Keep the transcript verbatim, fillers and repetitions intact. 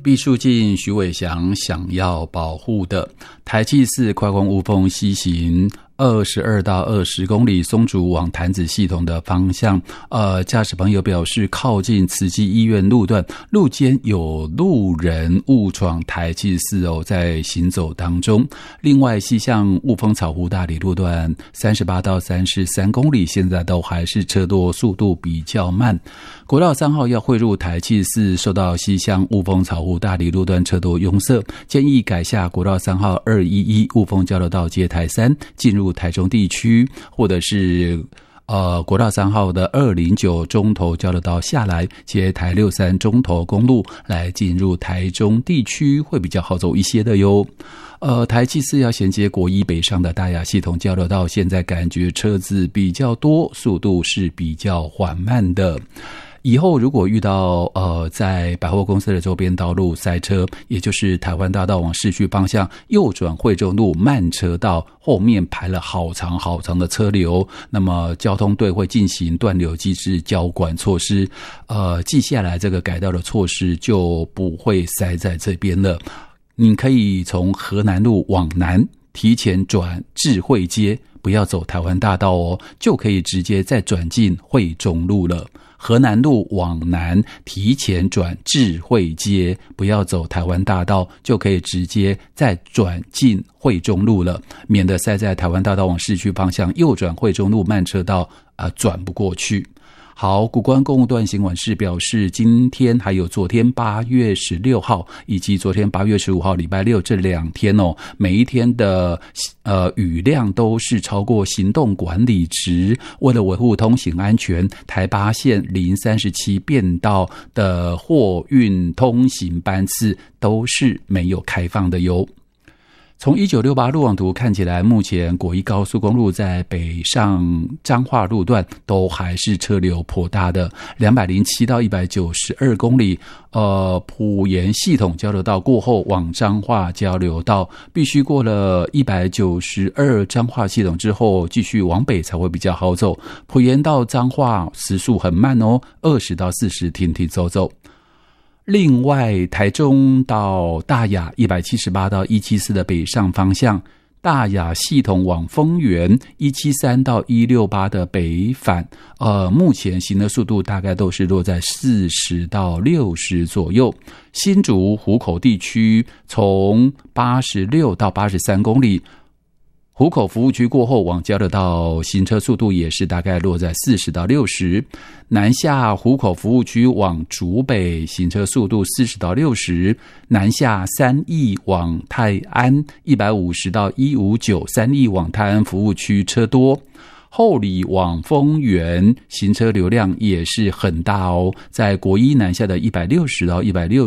毕书尽、徐伟翔想要保护的台七四快光雾峰西行二十二到二十公里松竹往潭子系统的方向，呃，驾驶朋友表示靠近慈济医院路段，路间有路人误闯台七四哦，在行走当中。另外，西向雾峰草湖大里路段三十八到三十三公里，现在都还是车多，速度比较慢。国道三号要汇入台七四，受到西向雾峰草湖大里路段车多拥塞，建议改下国道三号二一一雾峰交流道接台三，进入台中地区，或者是呃国道三号的二零九中投交流道下来，接台六三中投公路来进入台中地区，会比较好走一些的哟。呃，台七四要衔接国一北上的大雅系统交流道，现在感觉车子比较多，速度是比较缓慢的。以后如果遇到呃在百货公司的周边道路塞车，也就是台湾大道往市区方向右转惠中路慢车道，后面排了好长好长的车流，那么交通队会进行断流机制交管措施，呃记下来这个改道的措施就不会塞在这边了。你可以从河南路往南提前转智慧街，不要走台湾大道哦，就可以直接再转进惠中路了。河南路往南提前转智慧街，不要走台湾大道，就可以直接再转进惠中路了，免得塞在台湾大道往市区方向右转惠中路慢车道啊，转不过去。好，谷关公务段行管室表示，今天还有昨天八月十六号以及昨天八月十五号礼拜六这两天哦，每一天的呃雨量都是超过行动管理值。为了维护通行安全，台八线零三十七变道的货运通行班次都是没有开放的哟。从一九六八路网图看起来，目前国一高速公路在北上彰化路段都还是车流颇大的，两百零七到一百九十二公里，呃，埔盐系统交流道过后往彰化交流道，必须过了一百九十二彰化系统之后，继续往北才会比较好走。埔盐到彰化时速很慢哦，二十到四十停停走走。另外，台中到大雅一百七十八到一七四的北上方向，大雅系统往丰原一七三到一六八的北返，呃，目前行的速度大概都是落在四十到六十左右。新竹湖口地区从八十六到八十三公里。湖口服务区过后往交流道行车速度也是大概落在四十到六十，南下湖口服务区往竹北行车速度四十到六十，南下三义往泰安一百五十到一五九，三义往泰安服务区车多。后里往丰原行车流量也是很大哦，在国一南下的一百六十到一百六十